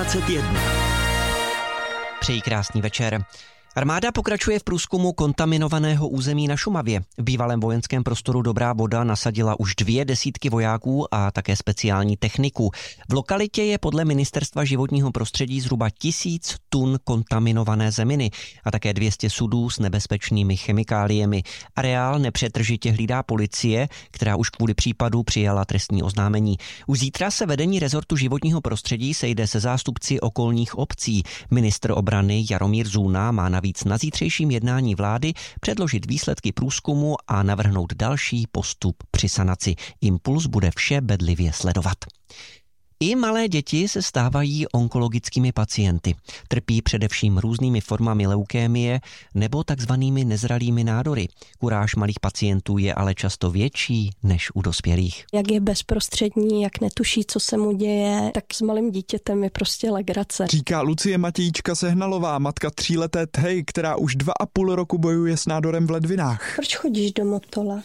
21. Přeji krásný večer. Armáda pokračuje v průzkumu kontaminovaného území na Šumavě. V bývalém vojenském prostoru Dobrá Voda nasadila už 200 vojáků a také speciální techniku. V lokalitě je podle Ministerstva životního prostředí zhruba 1000 tun kontaminované zeminy a také 200 sudů s nebezpečnými chemikáliemi. Areál nepřetržitě hlídá policie, která už kvůli případu přijala trestní oznámení. Už zítra se vedení rezortu životního prostředí sejde se zástupci okolních obcí. Ministr obrany Jaromír Zůna má navíc na zítřejším jednání vlády předložit výsledky průzkumu a navrhnout další postup při sanaci. Impuls bude vše bedlivě sledovat. I malé děti se stávají onkologickými pacienty. Trpí především různými formami leukémie nebo takzvanými nezralými nádory. Kuráž malých pacientů je ale často větší než u dospělých. Jak je bezprostřední, jak netuší, co se mu děje, tak s malým dítětem je prostě legrace. Říká Lucie Matějíčka Sehnalová, matka 3leté Thej, která už 2,5 roku bojuje s nádorem v ledvinách. Proč chodíš do Motola?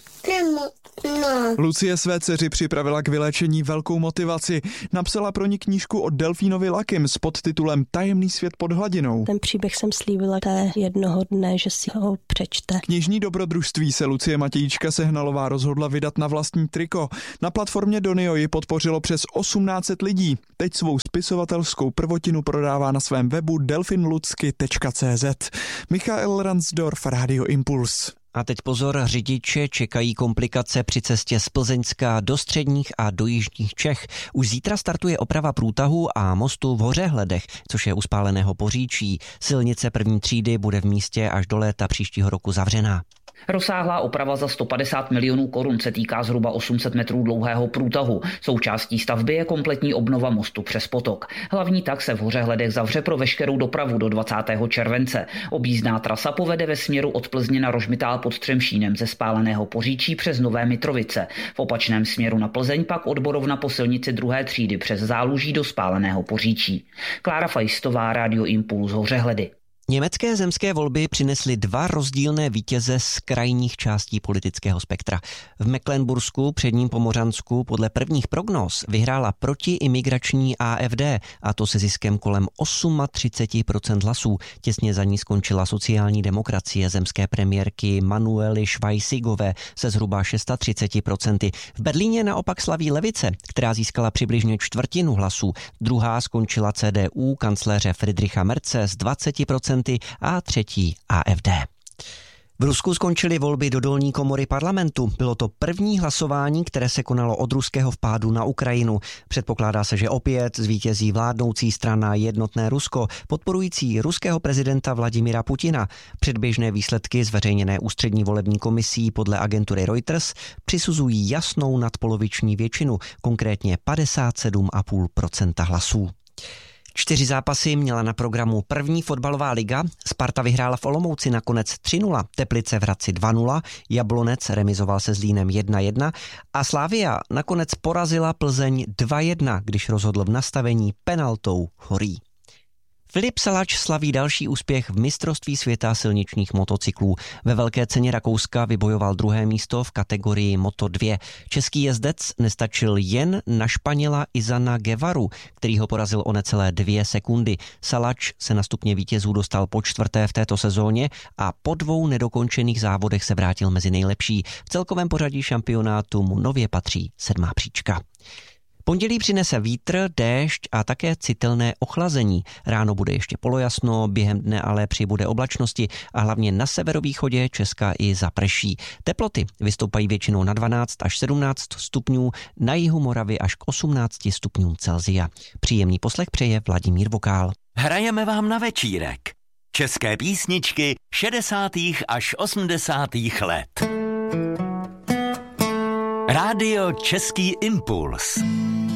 No. Lucie své dceři připravila k vyléčení velkou motivaci. Napsala pro ní knížku od Delfínovi Lakim s podtitulem Tajemný svět pod hladinou. Ten příběh jsem slíbila té jednoho dne, že si ho přečte. Knižní dobrodružství se Lucie Matějíčka Sehnalová rozhodla vydat na vlastní triko. Na platformě Donio ji podpořilo přes 1800 lidí. Teď svou spisovatelskou prvotinu prodává na svém webu delfinlucky.cz. Michael Ransdorf, Radio Impuls. A teď pozor, řidiče čekají komplikace při cestě z Plzeňska do středních a do jižních Čech. Už zítra startuje oprava průtahu a mostu v Hořehledech, což je u Spáleného Poříčí. Silnice první třídy bude v místě až do léta příštího roku zavřená. Rozsáhlá oprava za 150 milionů korun se týká zhruba 800 metrů dlouhého průtahu. Součástí stavby je kompletní obnova mostu přes potok. Hlavní tak se v Hořehledech zavře pro veškerou dopravu do 20. července. Objízdná trasa povede ve směru od Plzně na Rožmitál pod Třemšínem ze Spáleného Poříčí přes Nové Mitrovice. V opačném směru na Plzeň pak odborovna po silnici druhé třídy přes Záluží do Spáleného Poříčí. Klára Fajstová, Radio Impuls, Hořehledy. Německé zemské volby přinesly 2 rozdílné vítěze z krajních částí politického spektra. V Mecklenbursku, předním Pomořansku, podle prvních prognóz vyhrála protiimigrační AfD, a to se ziskem kolem 38% hlasů. Těsně za ní skončila sociální demokracie zemské premiérky Manuely Schweisigové se zhruba 36%. V Berlíně naopak slaví levice, která získala přibližně 1/4 hlasů. Druhá skončila CDU kancléře Friedricha Merze s 20% a třetí AfD. V Rusku skončily volby do dolní komory parlamentu. Bylo to první hlasování, které se konalo od ruského vpádu na Ukrajinu. Předpokládá se, že opět zvítězí vládnoucí strana Jednotné Rusko, podporující ruského prezidenta Vladimira Putina. Předběžné výsledky zveřejněné ústřední volební komisí podle agentury Reuters přisuzují jasnou nadpoloviční většinu, konkrétně 57,5% hlasů. 4 zápasy měla na programu první fotbalová liga. Sparta vyhrála v Olomouci nakonec 3-0, Teplice v Hradci 2-0, Jablonec remizoval se Zlínem 1-1 a Slavia nakonec porazila Plzeň 2-1, když rozhodl v nastavení penaltou Horí. Filip Salač slaví další úspěch v mistrovství světa silničních motocyklů. Ve velké ceně Rakouska vybojoval 2. místo v kategorii Moto2. Český jezdec nestačil jen na Španěla Izana Guevaru, který ho porazil o necelé 2 sekundy. Salač se na stupně vítězů dostal po 4. v této sezóně a po 2 nedokončených závodech se vrátil mezi nejlepší. V celkovém pořadí šampionátu mu nově patří 7. příčka. Pondělí přinese vítr, déšť a také citelné ochlazení. Ráno bude ještě polojasno, během dne ale přibude oblačnosti a hlavně na severovýchodě Česka i zaprší. Teploty vystoupají většinou na 12 až 17 stupňů, na jihu Moravy až k 18 stupňům Celsia. Příjemný poslech přeje Vladimír Vokál. Hrajeme vám na večírek. České písničky 60. až 80. let. Rádio Český impuls.